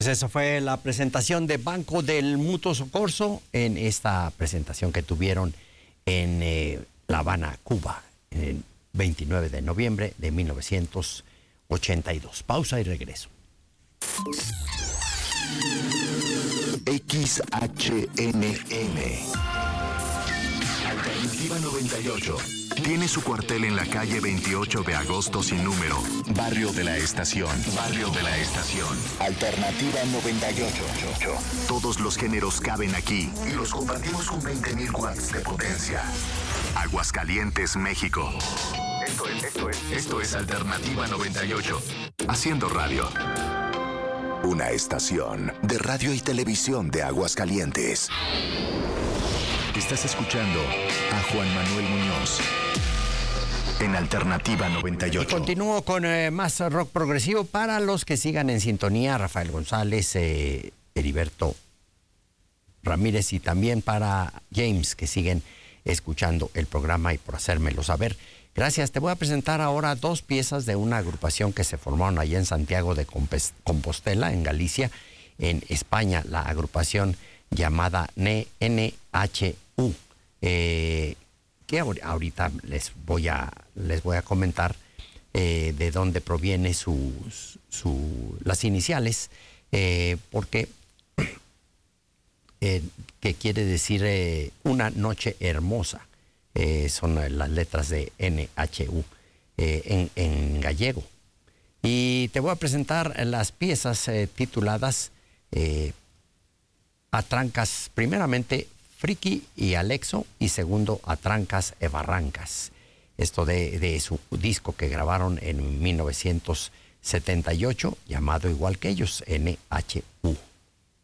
Pues eso fue la presentación de Banco del Mutuo Soccorso en esta presentación que tuvieron en La Habana, Cuba, en el 29 de noviembre de 1982. Pausa y regreso. XHNM Alternativa 98 tiene su cuartel en la calle 28 de agosto sin número, Barrio de la Estación. Barrio de la Estación. Alternativa 98. Todos los géneros caben aquí y los compartimos con 20,000 watts de potencia. Aguascalientes, México. Esto es Alternativa 98. Haciendo radio. Una estación de radio y televisión de Aguascalientes. Estás escuchando a Juan Manuel Muñoz en Alternativa 98. Y continúo con más rock progresivo para los que sigan en sintonía. Rafael González, Heriberto Ramírez y también para James, que siguen escuchando el programa y por hacérmelo saber. Gracias. Te voy a presentar ahora dos piezas de una agrupación que se formaron allá en Santiago de Compostela, en Galicia, en España, la agrupación llamada NHU, que ahorita les voy a comentar de dónde proviene las iniciales, porque que quiere decir una noche hermosa. Son las letras de NHU en gallego. Y te voy a presentar las piezas tituladas Atrancas, primeramente Friki y Alexo, y segundo Atrancas e Barrancas. Esto de su disco que grabaron en 1978, llamado igual que ellos, NHU.